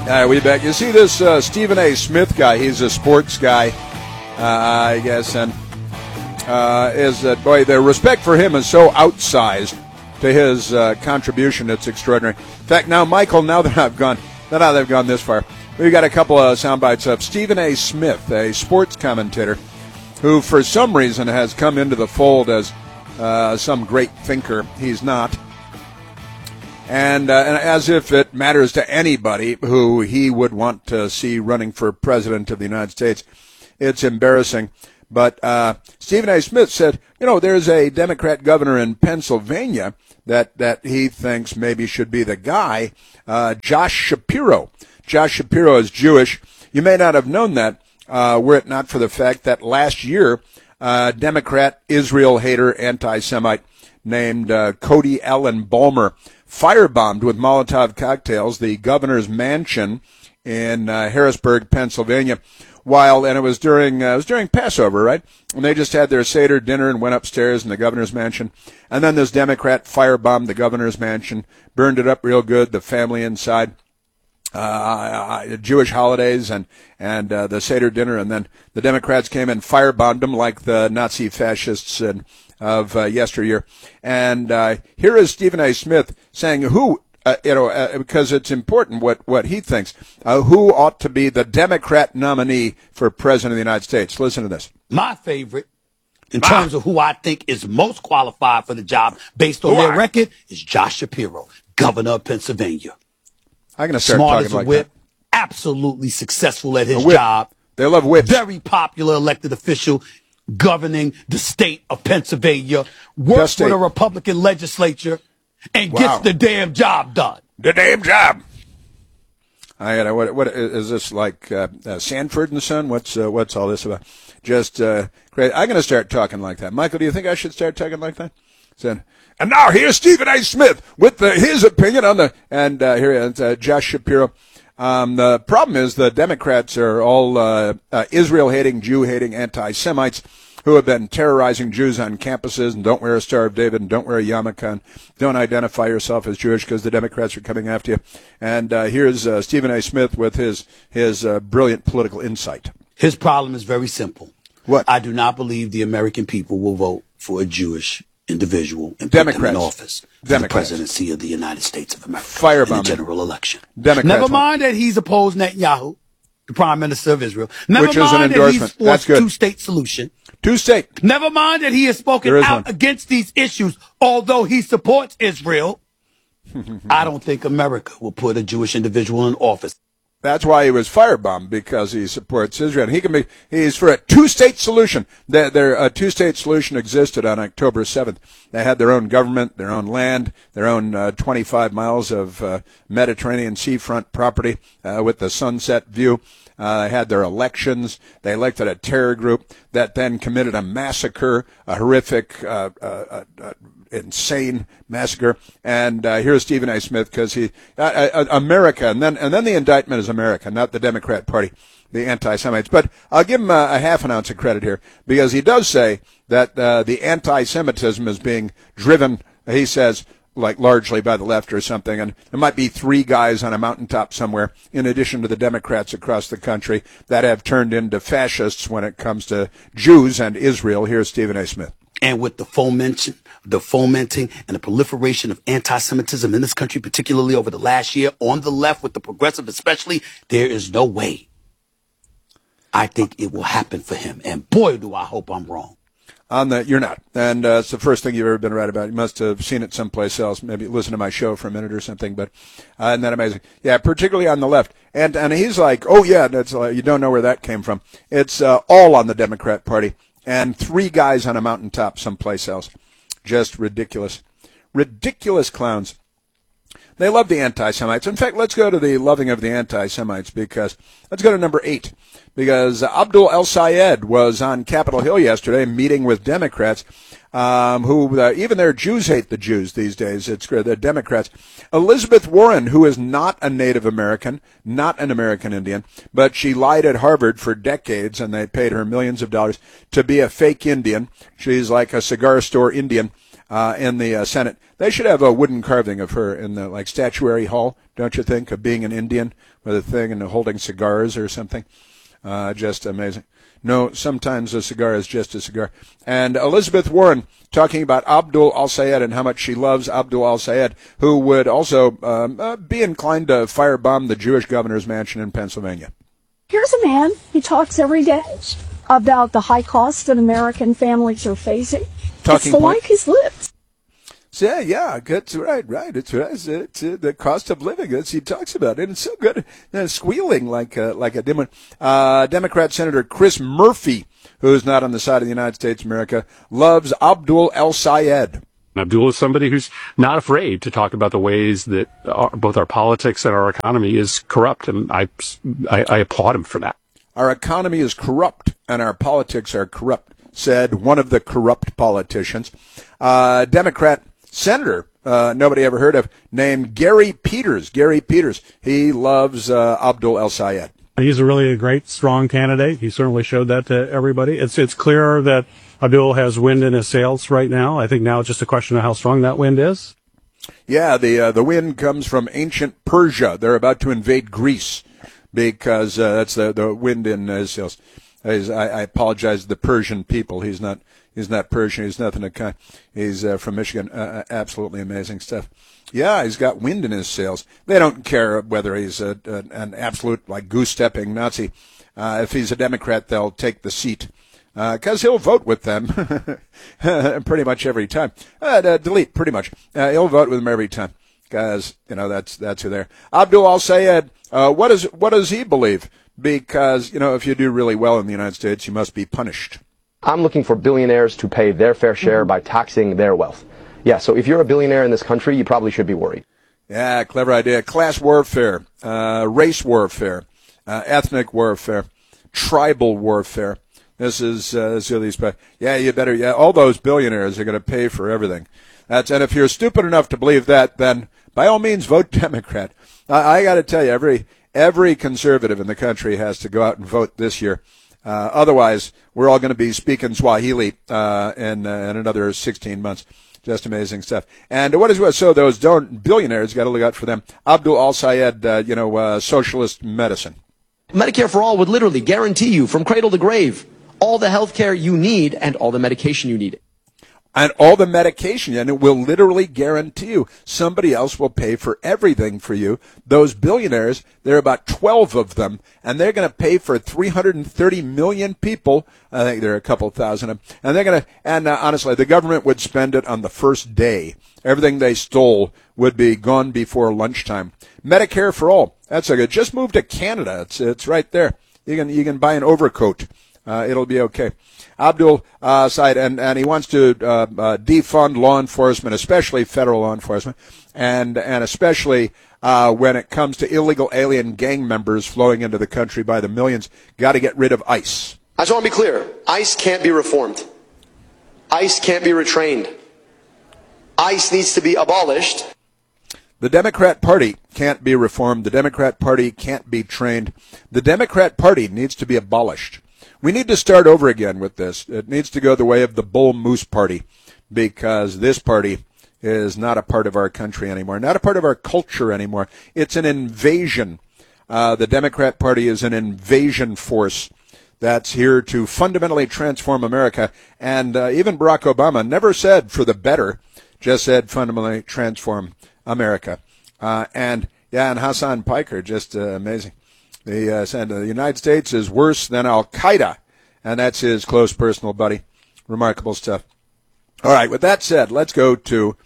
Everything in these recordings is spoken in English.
All right, we back. You see this Stephen A. Smith guy? He's a sports guy, I guess, and boy, the respect for him is so outsized to his contribution. It's extraordinary. In fact, now, Michael, now that they've gone this far, we've got a couple of sound bites of Stephen A. Smith, a sports commentator, who for some reason has come into the fold as some great thinker. He's not. And as if it matters to anybody who he would want to see running for president of the United States. It's embarrassing. But Stephen A. Smith said, there's a Democrat governor in Pennsylvania that he thinks maybe should be the guy, Josh Shapiro. Josh Shapiro is Jewish. You may not have known that were it not for the fact that last year, Democrat, Israel hater, anti-Semite named Cody Allen Balmer firebombed with Molotov cocktails the governor's mansion in Harrisburg, Pennsylvania. And it was during Passover, right? And they just had their Seder dinner and went upstairs in the governor's mansion. And then this Democrat firebombed the governor's mansion, burned it up real good, the family inside, Jewish holidays and the Seder dinner. And then the Democrats came and firebombed them like the Nazi fascists of yesteryear. And here is Stephen A. Smith saying because it's important what he thinks, who ought to be the Democrat nominee for president of the United States. Listen to this. My favorite, in terms of who I think is most qualified for the job based on their record, is Josh Shapiro, governor of Pennsylvania. I'm going to start Smart talking as a like whip, that. Absolutely successful at his job. They love whips. Very popular elected official governing the state of Pennsylvania. Works for the Republican legislature and gets the damn job done. The damn job. What is this, like Sanford and Son? What's all this about? Just great. I'm going to start talking like that. Michael, do you think I should start talking like that? And now here's Stephen A. Smith with his opinion on here is Josh Shapiro. The problem is the Democrats are all Israel-hating, Jew-hating anti-Semites who have been terrorizing Jews on campuses and don't wear a Star of David and don't wear a yarmulke and don't identify yourself as Jewish because the Democrats are coming after you. And here's Stephen A. Smith with his brilliant political insight. His problem is very simple. What? I do not believe the American people will vote for a Jewish individual and put them in office for the presidency of the United States of America in the general election. Never mind that he's opposed Netanyahu, the prime minister of Israel. Never mind that he's forced two-state solution. Two-state. Never mind that he has spoken out against these issues, although he supports Israel. I don't think America will put a Jewish individual in office. That's why he was firebombed, because he supports Israel. He's for a two-state solution. A two-state solution existed on October 7th. They had their own government, their own land, their own 25 miles of Mediterranean seafront property with the sunset view. They had their elections. They elected a terror group that then committed a massacre, a horrific, insane massacre. And here's Stephen A. Smith, because America, and then the indictment is America, not the Democrat Party, the anti-Semites. But I'll give him a half an ounce of credit here, because he does say that the anti-Semitism is being driven, he says, like largely by the left or something, and there might be three guys on a mountaintop somewhere, in addition to the Democrats across the country, that have turned into fascists when it comes to Jews and Israel. Here's Stephen A. Smith. And with the fomenting and the proliferation of anti-Semitism in this country, particularly over the last year, on the left, with the progressive especially, there is no way I think it will happen for him. And boy, do I hope I'm wrong. You're not. And it's the first thing you've ever been right about. You must have seen it someplace else. Maybe listen to my show for a minute or something. But isn't that amazing? Yeah, particularly on the left. And he's like, oh, yeah, that's you don't know where that came from. It's all on the Democrat Party. And three guys on a mountaintop someplace else. Just ridiculous. Ridiculous clowns. They love the anti-Semites. In fact, let's go to the loving of the anti-Semites, because let's go to number 8. Because Abdul El-Sayed was on Capitol Hill yesterday meeting with Democrats who even their Jews hate the Jews these days. It's the Democrats. Elizabeth Warren, who is not a Native American, not an American Indian, but she lied at Harvard for decades, and they paid her millions of dollars to be a fake Indian. She's like a cigar store Indian. in the Senate. They should have a wooden carving of her in the statuary hall, don't you think, of being an Indian with a thing and holding cigars or something. Just amazing. No, sometimes a cigar is just a cigar. And Elizabeth Warren talking about Abdul al-Sayed and how much she loves Abdul al-Sayed, who would also be inclined to firebomb the Jewish governor's mansion in Pennsylvania. Here's a man, he talks every day about the high cost that American families are facing. It's like his lips. Yeah, that's right. It's right. It's the cost of living. He talks about it. It's so good. Squealing like a demon. Democrat Senator Chris Murphy, who's not on the side of the United States of America, loves Abdul al-Sayed. Abdul is somebody who's not afraid to talk about the ways that both our politics and our economy is corrupt, and I applaud him for that. Our economy is corrupt, and our politics are corrupt, said one of the corrupt politicians. Democrat Senator, nobody ever heard of, named Gary Peters. Gary Peters. He loves Abdul al-Sayed. He's a really great, strong candidate. He certainly showed that to everybody. It's clear that Abdul has wind in his sails right now. I think now it's just a question of how strong that wind is. Yeah, the wind comes from ancient Persia. They're about to invade Greece because that's the wind in his sails. I apologize to the Persian people. He's not Persian. He's nothing to kind. He's from Michigan. Absolutely amazing stuff. Yeah, he's got wind in his sails. They don't care whether he's an absolute goose-stepping Nazi. If he's a Democrat, they'll take the seat because he'll vote with them pretty much every time. Delete pretty much. He'll vote with them every time because that's who they're. Abdul al-Sayed. What does he believe? Because if you do really well in the United States, you must be punished. I'm looking for billionaires to pay their fair share by taxing their wealth. Yeah, so if you're a billionaire in this country, you probably should be worried. Yeah, clever idea. Class warfare, race warfare, ethnic warfare, tribal warfare. This is these. Yeah, you better. Yeah, all those billionaires are going to pay for everything. And if you're stupid enough to believe that, then by all means vote Democrat. I got to tell you, every conservative in the country has to go out and vote this year. Otherwise, we're all going to be speaking Swahili in another 16 months. Just amazing stuff. And so those billionaires got to look out for them. Abdul al-Sayed, socialist medicine. Medicare for All would literally guarantee you from cradle to grave all the health care you need and all the medication you need. And all the medication, and it will literally guarantee you somebody else will pay for everything for you. Those billionaires, there are about 12 of them, and they're going to pay for 330 million people. I think there are a couple thousand of them. And they're going to, honestly, the government would spend it on the first day. Everything they stole would be gone before lunchtime. Medicare for All, that's a good. Just move to Canada. It's right there. You can buy an overcoat. It'll be okay. Abdul Sayed, and he wants to defund law enforcement, especially federal law enforcement, and especially when it comes to illegal alien gang members flowing into the country by the millions. Got to get rid of ICE. I just want to be clear. ICE can't be reformed. ICE can't be retrained. ICE needs to be abolished. The Democrat Party can't be reformed. The Democrat Party can't be trained. The Democrat Party needs to be abolished. We need to start over again with this. It needs to go the way of the Bull Moose Party, because this party is not a part of our country anymore, not a part of our culture anymore. It's an invasion. The Democrat Party is an invasion force that's here to fundamentally transform America. And even Barack Obama never said for the better, just said fundamentally transform America. And Hassan Piker, just amazing. He said the United States is worse than Al-Qaeda, and that's his close personal buddy. Remarkable stuff. All right, with that said, let's go to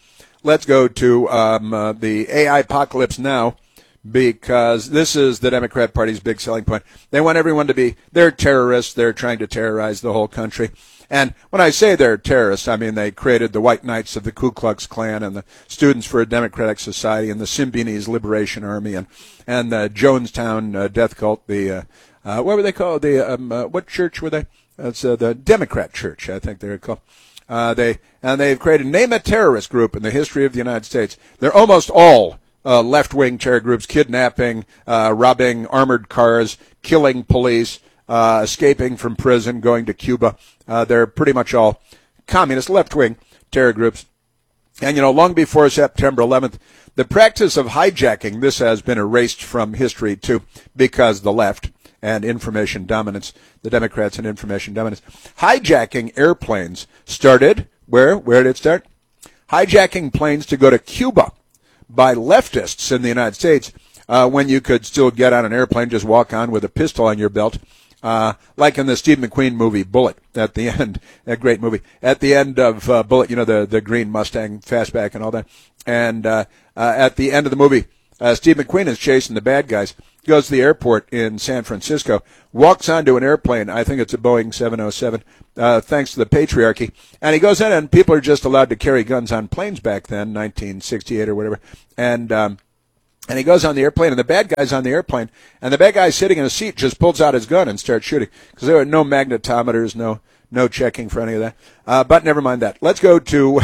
the AI apocalypse now, because this is the Democrat Party's big selling point. They want everyone to be, they're terrorists. They're trying to terrorize the whole country. And when I say they're terrorists, I mean they created the White Knights of the Ku Klux Klan and the Students for a Democratic Society and the Symbionese Liberation Army and the Jonestown death cult. The what were they called? What church were they? That's the Democrat Church, I think they're called. They've created, name a terrorist group in the history of the United States. They're almost all left-wing terror groups, kidnapping, robbing armored cars, killing police, escaping from prison, going to Cuba. They're pretty much all communist left-wing terror groups. And, long before September 11th, the practice of hijacking, this has been erased from history too, because the left and information dominance, the Democrats and information dominance, hijacking airplanes started, where did it start? Hijacking planes to go to Cuba by leftists in the United States, when you could still get on an airplane, just walk on with a pistol on your belt, like in the Steve McQueen movie Bullet at the end, that great movie. At the end of Bullet, the green Mustang fastback and all that. And at the end of the movie, Steve McQueen is chasing the bad guys, goes to the airport in San Francisco, walks onto an airplane, I think it's a Boeing 707, thanks to the patriarchy, and he goes in, and people are just allowed to carry guns on planes back then, 1968 or whatever, and he goes on the airplane, and the bad guy's on the airplane, and the bad guy sitting in a seat just pulls out his gun and starts shooting, because there are no magnetometers, no checking for any of that. But never mind that. Let's go to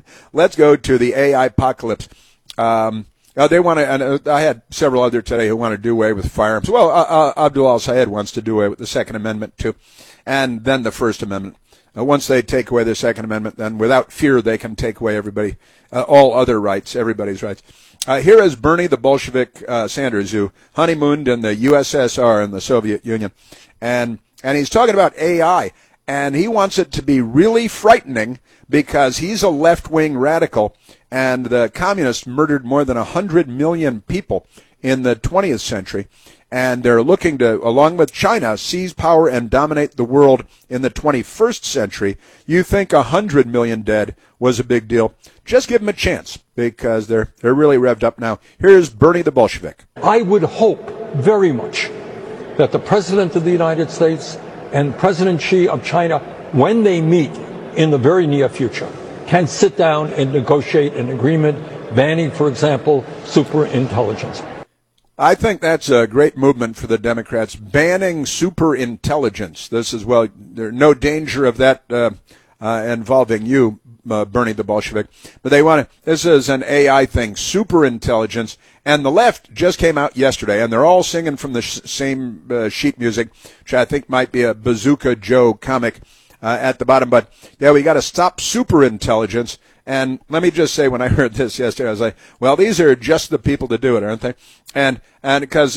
the AI apocalypse. They want to, and I had several other today who want to do away with firearms. Well, Abdul al-Sayed wants to do away with the Second Amendment too, and then the First Amendment. Once they take away the Second Amendment, then without fear they can take away everybody, all other rights, everybody's rights. Here is Bernie the Bolshevik Sanders, who honeymooned in the USSR in the Soviet Union, and he's talking about AI, and he wants it to be really frightening because he's a left-wing radical, and the communists murdered more than 100 million people in the 20th century, and they're looking to, along with China, seize power and dominate the world in the 21st century. You think 100 million dead was a big deal. Just give them a chance, because they're really revved up now. Here's Bernie the Bolshevik. I would hope very much that the President of the United States and President Xi of China, when they meet in the very near future, can sit down and negotiate an agreement banning, for example, superintelligence. I think that's a great movement for the Democrats, banning superintelligence. This is, well, there's no danger of that involving you, Bernie the Bolshevik. But they want to, this is an AI thing, superintelligence. And the left just came out yesterday, and they're all singing from the same sheet music, which I think might be a Bazooka Joe comic at the bottom. But, yeah, we got to stop superintelligence. And let me just say, when I heard this yesterday, I was like, well, these are just the people to do it, aren't they? And because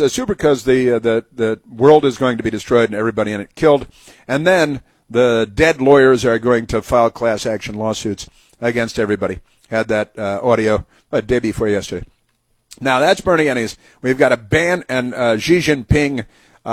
the world is going to be destroyed and everybody in it killed. And then the dead lawyers are going to file class action lawsuits against everybody. Had that audio a day before yesterday. Now, that's Bernie, and we've got a ban, and Xi Jinping,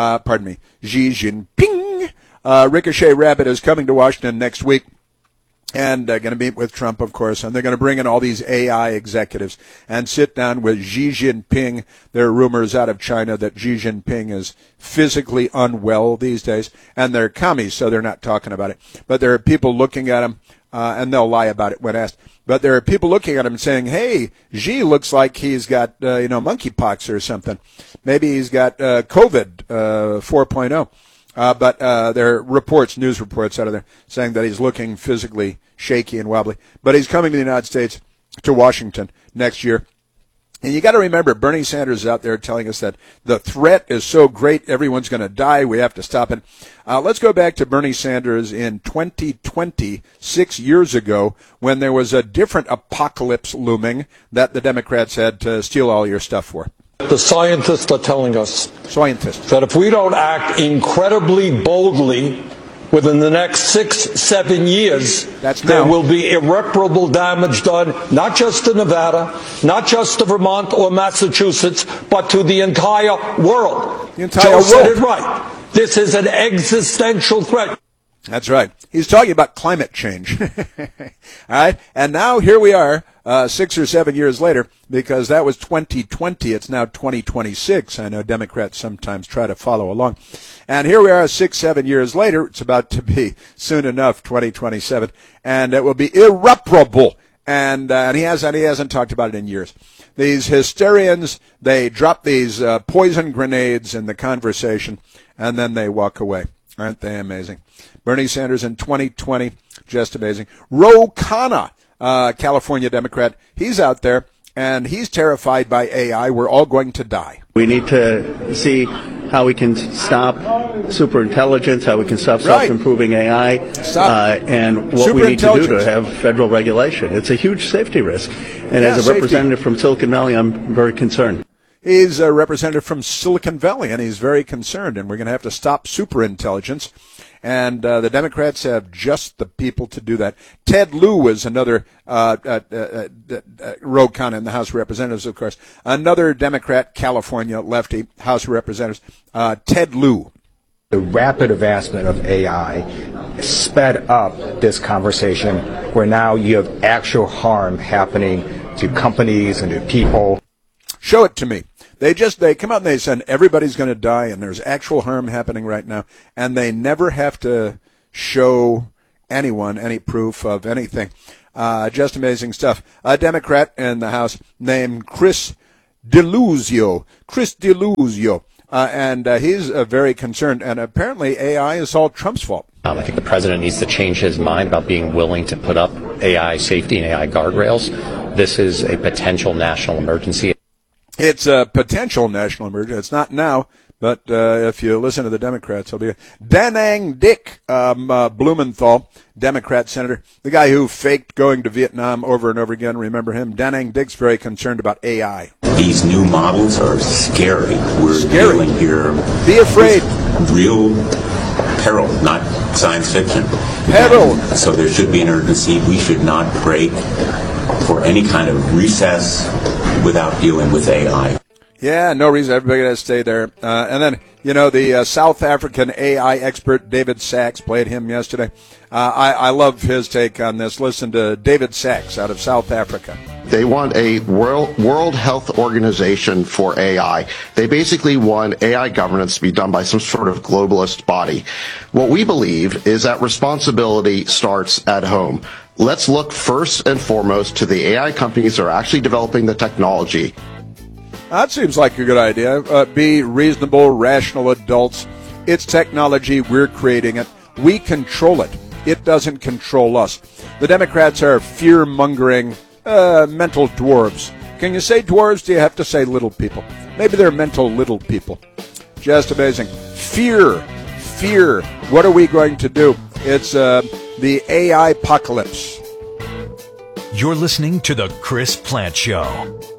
Ricochet Rabbit is coming to Washington next week. And going to meet with Trump, of course, and they're going to bring in all these AI executives and sit down with Xi Jinping. There are rumors out of China that Xi Jinping is physically unwell these days, and they're commies, so they're not talking about it. But there are people looking at him, and they'll lie about it when asked. But there are people looking at him and saying, hey, Xi looks like he's got, monkeypox or something. Maybe he's got COVID 4.0. But there are reports, news reports out of there, saying that he's looking physically shaky and wobbly. But he's coming to the United States, to Washington, next year. And you got to remember, Bernie Sanders is out there telling us that the threat is so great, everyone's going to die, we have to stop it. Let's go back to Bernie Sanders in 2020, 6 years ago, when there was a different apocalypse looming that the Democrats had to steal all your stuff for. The scientists are telling us that if we don't act incredibly boldly within the next 6-7 years, there will be irreparable damage done, not just to Nevada, not just to Vermont or Massachusetts, but to the entire world. Joe said it right. This is an existential threat. That's right. He's talking about climate change. All right. And now here we are, 6 or 7 years later, because that was 2020. It's now 2026. I know Democrats sometimes try to follow along. And here we are 6-7 years later. It's about to be soon enough 2027. And it will be irreparable. And he hasn't talked about it in years. These hysterians, they drop these poison grenades in the conversation, and then they walk away. Aren't they amazing? Bernie Sanders in 2020, just amazing. Ro Khanna, California Democrat, he's out there, and he's terrified by AI. We're all going to die. We need to see how we can stop superintelligence, how we can stop self-improving AI, and what we need to do to have federal regulation. It's a huge safety risk. And as a representative from Silicon Valley, I'm very concerned. He's a representative from Silicon Valley, and he's very concerned, and we're going to have to stop superintelligence. And the Democrats have just the people to do that. Ted Lieu is another rogue con in the House of Representatives, of course. Another Democrat, California lefty, House of Representatives, Ted Lieu. The rapid advancement of AI sped up this conversation where now you have actual harm happening to companies and to people. Show it to me. They come out and they said everybody's going to die and there's actual harm happening right now, and they never have to show anyone any proof of anything. Just amazing stuff. A Democrat in the House named Chris Deluzio. And he's very concerned, and apparently AI is all Trump's fault. I think the president needs to change his mind about being willing to put up AI safety and AI guardrails. This is a potential national emergency. It's a potential national emergency. It's not now, but if you listen to the Democrats, it'll be Da Nang Dick Blumenthal, Democrat senator, the guy who faked going to Vietnam over and over again. Remember him? Da Nang Dick's very concerned about AI. These new models are scary. We're dealing here. Be afraid. Real peril, not science fiction. Peril. So there should be an urgency. We should not break for any kind of recess without dealing with AI. Yeah, no reason. Everybody has to stay there. And then, the South African AI expert David Sachs, played him yesterday. I love his take on this. Listen to David Sachs out of South Africa. They want a World Health Organization for AI. They basically want AI governance to be done by some sort of globalist body. What we believe is that responsibility starts at home. Let's look first and foremost to the AI companies that are actually developing the technology. That seems like a good idea. Be reasonable, rational adults. It's technology. We're creating it. We control it. It doesn't control us. The Democrats are fear-mongering mental dwarves. Can you say dwarves? Do you have to say little people? Maybe they're mental little people. Just amazing. Fear. What are we going to do? It's the AI apocalypse. You're listening to The Chris Plante Show.